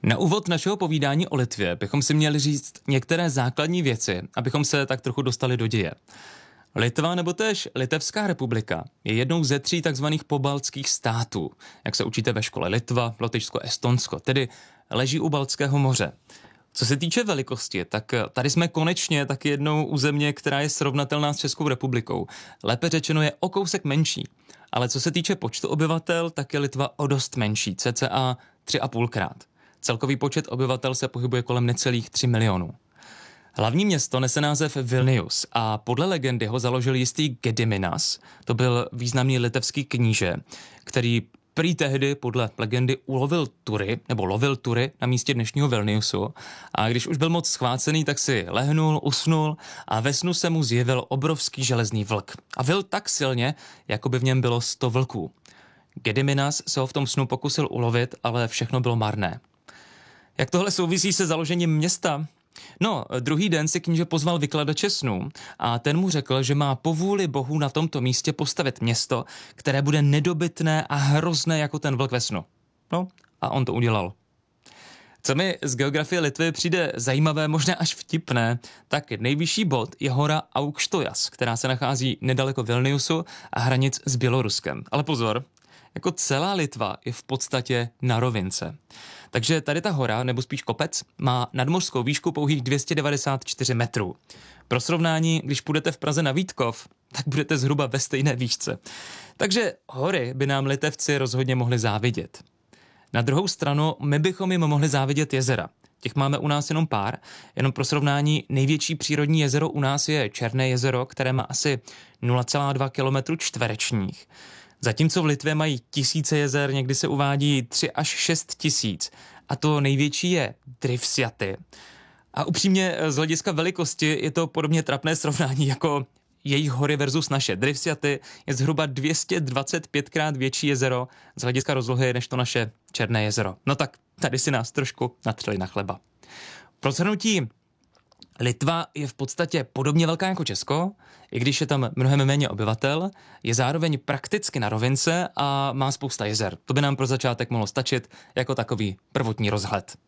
Na úvod našeho povídání o Litvě bychom si měli říct některé základní věci, abychom se tak trochu dostali do děje. Litva nebo též Litevská republika je jednou ze 3 takzvaných pobaltských států, jak se učíte ve škole. Litva, Lotyšsko, Estonsko, tedy leží u Baltského moře. Co se týče velikosti, tak tady jsme konečně taky jednou u země, která je srovnatelná s Českou republikou. Lépe řečeno je o kousek menší. Ale co se týče počtu obyvatel, tak je Litva o dost menší, cca 3,5krát. Celkový počet obyvatel se pohybuje kolem necelých 3 milionů. Hlavní město nese název Vilnius a podle legendy ho založil jistý Gediminas. To byl významný litevský kníže, který prý tehdy podle legendy lovil tury na místě dnešního Vilniusu, a když už byl moc schvácený, tak si lehnul, usnul a ve snu se mu zjevil obrovský železný vlk. A vyl tak silně, jako by v něm bylo 100 vlků. Gediminas se ho v tom snu pokusil ulovit, ale všechno bylo marné. Jak tohle souvisí se založením města? No, druhý den si kníže pozval vykladače snů a ten mu řekl, že má po vůli bohů na tomto místě postavit město, které bude nedobytné a hrozné jako ten vlk ve snu. No, a on to udělal. Co mi z geografie Litvy přijde zajímavé, možná až vtipné, tak nejvyšší bod je hora Aukštojas, která se nachází nedaleko Vilniusu a hranic s Běloruskem. Ale pozor, jako celá Litva je v podstatě na rovince. Takže tady ta hora, nebo spíš kopec, má nadmořskou výšku pouhých 294 metrů. Pro srovnání, když půjdete v Praze na Vítkov, tak budete zhruba ve stejné výšce. Takže hory by nám Litevci rozhodně mohli závidět. Na druhou stranu, my bychom jim mohli závidět jezera. Těch máme u nás jenom pár. Jenom pro srovnání, největší přírodní jezero u nás je Černé jezero, které má asi 0,2 km čtverečních. Zatímco v Litvě mají tisíce jezer, někdy se uvádí 3 až 6 tisíc. A to největší je Drifsjaty. A upřímně z hlediska velikosti je to podobně trapné srovnání jako jejich hory versus naše. Drifsjaty je zhruba 225krát větší jezero z hlediska rozlohy než to naše Černé jezero. No tak tady si nás trošku natřeli na chleba. Pro shrnutí, Litva je v podstatě podobně velká jako Česko, i když je tam mnohem méně obyvatel, je zároveň prakticky na rovince a má spousta jezer. To by nám pro začátek mohlo stačit jako takový prvotní rozhled.